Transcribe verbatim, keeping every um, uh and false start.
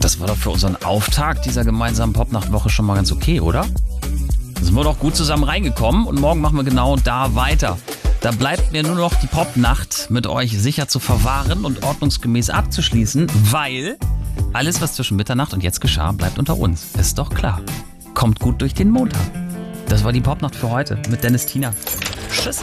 Das war doch für unseren Auftakt dieser gemeinsamen Popnachtwoche schon mal ganz okay, oder? Da sind wir doch gut zusammen reingekommen und morgen machen wir genau da weiter. Da bleibt mir nur noch die Popnacht mit euch sicher zu verwahren und ordnungsgemäß abzuschließen, weil alles, was zwischen Mitternacht und jetzt geschah, bleibt unter uns. Ist doch klar. Kommt gut durch den Montag. Das war die Popnacht für heute mit Dennis Tiener. Tschüss.